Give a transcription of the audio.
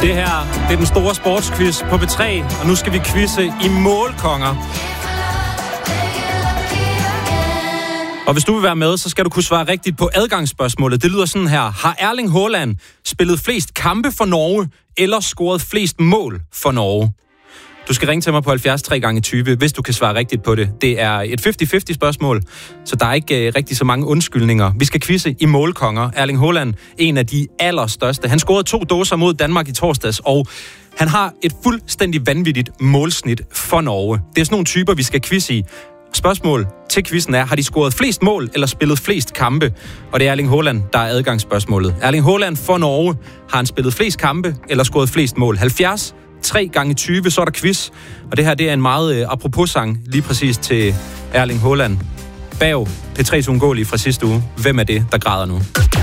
Det her, det er den store sportsquiz på B3, og nu skal vi quizze i målkonger. Og hvis du vil være med, så skal du kunne svare rigtigt på adgangsspørgsmålet. Det lyder sådan her. Har Erling Haaland spillet flest kampe for Norge, eller scoret flest mål for Norge? Du skal ringe til mig på 70 3x20, hvis du kan svare rigtigt på det. Det er et 50-50 spørgsmål, så der er ikke rigtig så mange undskyldninger. Vi skal quizze i målkonger. Erling Haaland, en af de allerstørste. Han scorede 2 dåser mod Danmark i torsdags, og han har et fuldstændig vanvittigt målsnit for Norge. Det er sådan nogle typer, vi skal quizze i. Spørgsmål til quizzen er, har de scoret flest mål eller spillet flest kampe? Og det er Erling Haaland, der er adgangsspørgsmålet. Erling Haaland for Norge, har han spillet flest kampe eller scoret flest mål? 70 3x20, så er der quiz. Og det her, det er en meget apropos-sang lige præcis til Erling Haaland. Bag P3's uundgåelige fra sidste uge. Hvem er det, der græder nu?